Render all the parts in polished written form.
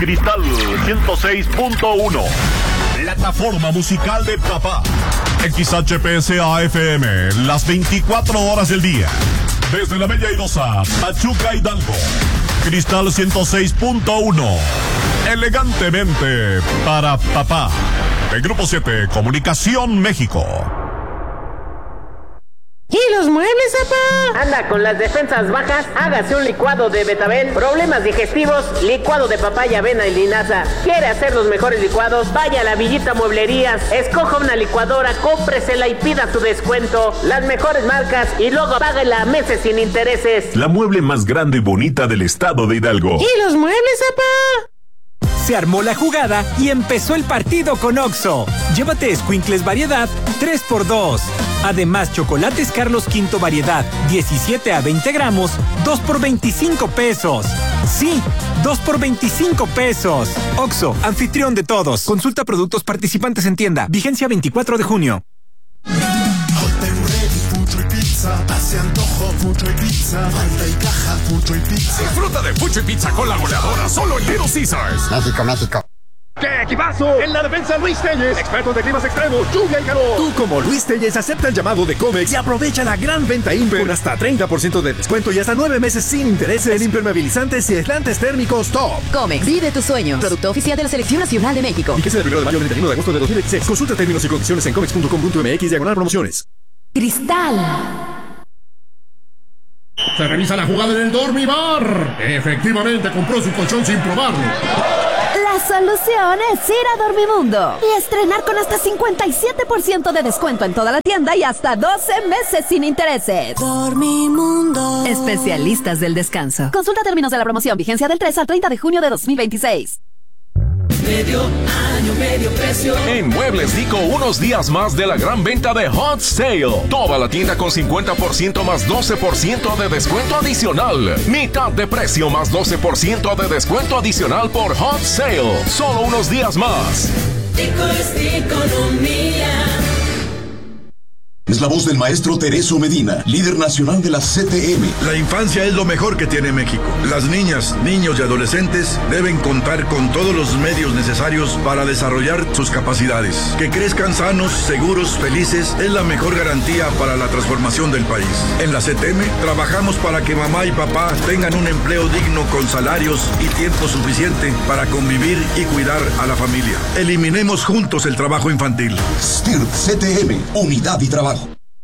Cristal 106.1. Plataforma musical de papá. XHPSA-FM, las 24 horas del día. Desde la Bella Airosa, Pachuca, Hidalgo. Cristal 106.1. Elegantemente para papá. El Grupo 7, Comunicación México. ¿Y los muebles, papá? Anda con las defensas bajas, hágase un licuado de betabel. Problemas digestivos, licuado de papaya, avena y linaza. ¿Quiere hacer los mejores licuados? Vaya a la Villita Mueblerías, escoja una licuadora, cómpresela y pida su descuento. Las mejores marcas y luego páguela a meses sin intereses. La mueble más grande y bonita del estado de Hidalgo. ¿Y los muebles, papá? Se armó la jugada y empezó el partido con Oxxo. Llévate Escuincles variedad 3x2. Además, chocolates Carlos V variedad 17 a 20 gramos, 2 por 25 pesos. Sí, 2 por 25 pesos. Oxxo, anfitrión de todos. Consulta productos participantes en tienda. Vigencia 24 de junio. Hace antojo, mucho y pizza. Falta y caja, mucho y pizza. Disfruta de Pucho y Pizza con la goleadora solo en Little Caesars. México, México. ¡Qué equipazo! En la defensa Luis Telles, experto de climas extremos, lluvia y calor. Tú como Luis Telles acepta el llamado de Comex y aprovecha la gran venta Imper con hasta 30% de descuento y hasta 9 meses sin intereses en impermeabilizantes y aislantes térmicos Top. Comex, vive tus sueños. Producto oficial de la Selección Nacional de México. Fíjese del 1 de mayo al 31 de agosto de 2016. Consulta términos y condiciones en comex.com.mx/promociones. Cristal. Se revisa la jugada en el Dormibar. Efectivamente compró su colchón sin probarlo. La solución es ir a Dormimundo y estrenar con hasta 57% de descuento en toda la tienda y hasta 12 meses sin intereses. Dormimundo. Especialistas del descanso. Consulta términos de la promoción. Vigencia del 3 al 30 de junio de 2026. Medio año, medio precio. En Muebles Dico, unos días más de la gran venta de Hot Sale. Toda la tienda con 50% más 12% de descuento adicional. Mitad de precio más 12% de descuento adicional por Hot Sale. Solo unos días más. Dico es economía. Es la voz del maestro Tereso Medina, líder nacional de la CTM. La infancia es lo mejor que tiene México. Las niñas, niños y adolescentes deben contar con todos los medios necesarios para desarrollar sus capacidades. Que crezcan sanos, seguros, felices es la mejor garantía para la transformación del país. En la CTM trabajamos para que mamá y papá tengan un empleo digno con salarios y tiempo suficiente para convivir y cuidar a la familia. Eliminemos juntos el trabajo infantil. STIRT CTM, unidad y trabajo.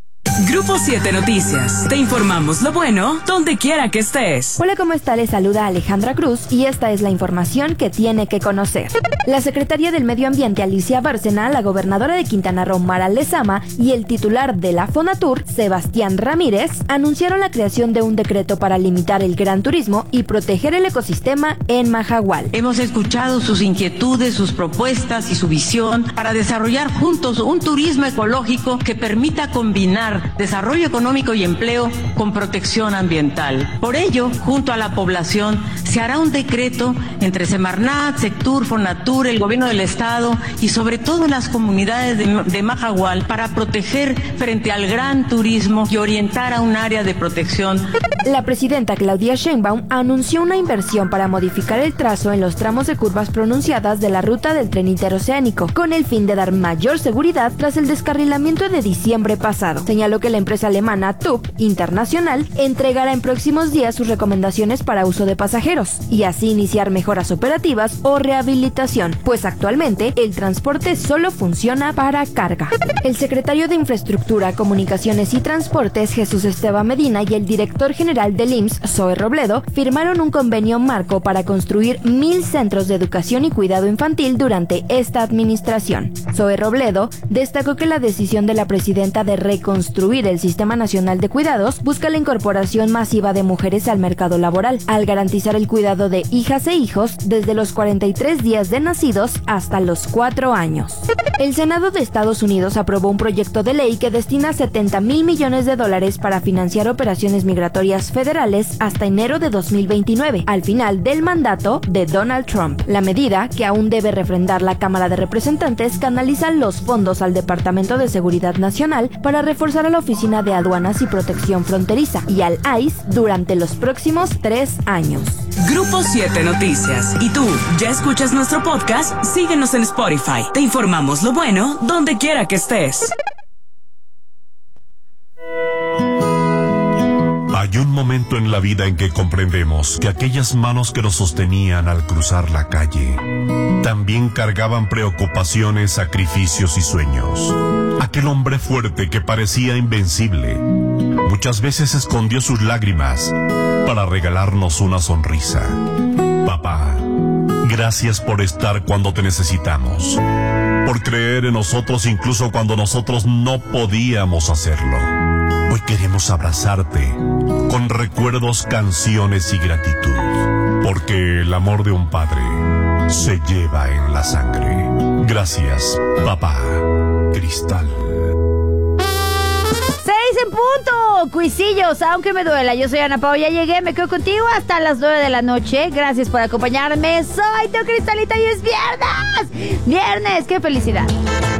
Grupo 7 Noticias. Te informamos lo bueno donde quiera que estés. Hola, ¿cómo está? Les saluda Alejandra Cruz y esta es la información que tiene que conocer. La secretaria del Medio Ambiente, Alicia Bárcena, la gobernadora de Quintana Roo, Mara Lezama, y el titular de la Fonatur, Sebastián Ramírez, anunciaron la creación de un decreto para limitar el gran turismo y proteger el ecosistema en Mahahual. Hemos escuchado sus inquietudes, sus propuestas y su visión para desarrollar juntos un turismo ecológico que permita combinar desarrollo económico y empleo con protección ambiental. Por ello, junto a la población, se hará un decreto entre Semarnat, Sectur, Fonatur, el gobierno del estado y sobre todo las comunidades de Mahahual para proteger frente al gran turismo y orientar a un área de protección. La presidenta Claudia Sheinbaum anunció una inversión para modificar el trazo en los tramos de curvas pronunciadas de la ruta del tren interoceánico, con el fin de dar mayor seguridad tras el descarrilamiento de diciembre pasado. Señaló que la empresa alemana TUP Internacional entregará en próximos días sus recomendaciones para uso de pasajeros y así iniciar mejoras operativas o rehabilitación, pues actualmente el transporte solo funciona para carga. El secretario de Infraestructura, Comunicaciones y Transportes, Jesús Esteban Medina, y el director general del IMSS, Zoe Robledo, firmaron un convenio marco para construir 1,000 centros de educación y cuidado infantil durante esta administración. Zoe Robledo destacó que la decisión de la presidenta de reconstruir el Sistema Nacional de Cuidados busca la incorporación masiva de mujeres al mercado laboral, al garantizar el cuidado de hijas e hijos desde los 43 días de nacidos hasta los 4 años. El Senado de Estados Unidos aprobó un proyecto de ley que destina $70,000 millones para financiar operaciones migratorias impuestos federales hasta enero de 2029, al final del mandato de Donald Trump. La medida, que aún debe refrendar la Cámara de Representantes, canaliza los fondos al Departamento de Seguridad Nacional para reforzar a la Oficina de Aduanas y Protección Fronteriza y al ICE durante los próximos 3 años. Grupo 7 Noticias. ¿Y tú, ya escuchas nuestro podcast? Síguenos en Spotify. Te informamos lo bueno donde quiera que estés. Hay un momento en la vida en que comprendemos que aquellas manos que nos sostenían al cruzar la calle también cargaban preocupaciones, sacrificios y sueños. Aquel hombre fuerte que parecía invencible muchas veces escondió sus lágrimas para regalarnos una sonrisa. Papá, gracias por estar cuando te necesitamos, por creer en nosotros incluso cuando nosotros no podíamos hacerlo. Hoy queremos abrazarte con recuerdos, canciones y gratitud, porque el amor de un padre se lleva en la sangre. Gracias, papá. Cristal. 6 en punto, cuisillos, aunque me duela. Yo soy Ana Pao, ya llegué, me quedo contigo hasta las 9 de la noche. Gracias por acompañarme, soy tu Cristalita y es viernes. Viernes, qué felicidad.